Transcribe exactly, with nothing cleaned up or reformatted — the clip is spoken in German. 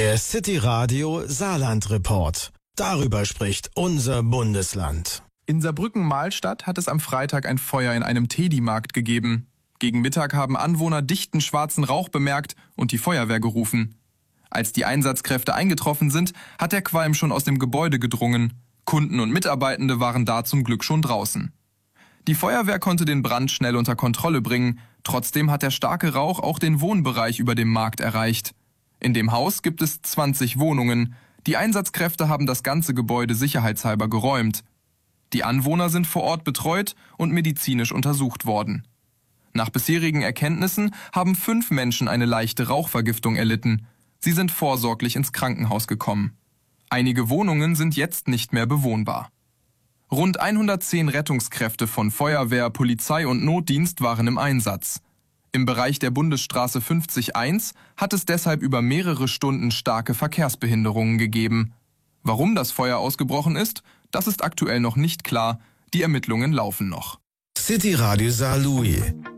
Der City Radio Saarland Report. Darüber spricht unser Bundesland. In Saarbrücken-Mahlstadt hat es am Freitag ein Feuer in einem Teddy-Markt gegeben. Gegen Mittag haben Anwohner dichten schwarzen Rauch bemerkt und die Feuerwehr gerufen. Als die Einsatzkräfte eingetroffen sind, hat der Qualm schon aus dem Gebäude gedrungen. Kunden und Mitarbeitende waren da zum Glück schon draußen. Die Feuerwehr konnte den Brand schnell unter Kontrolle bringen. Trotzdem hat der starke Rauch auch den Wohnbereich über dem Markt erreicht. In dem Haus gibt es zwanzig Wohnungen. Die Einsatzkräfte haben das ganze Gebäude sicherheitshalber geräumt. Die Anwohner sind vor Ort betreut und medizinisch untersucht worden. Nach bisherigen Erkenntnissen haben fünf Menschen eine leichte Rauchvergiftung erlitten. Sie sind vorsorglich ins Krankenhaus gekommen. Einige Wohnungen sind jetzt nicht mehr bewohnbar. Rund hundertzehn Rettungskräfte von Feuerwehr, Polizei und Notdienst waren im Einsatz. Im Bereich der Bundesstraße fünfzig eins hat es deshalb über mehrere Stunden starke Verkehrsbehinderungen gegeben. Warum das Feuer ausgebrochen ist, das ist aktuell noch nicht klar. Die Ermittlungen laufen noch. City Radio Saarlouis.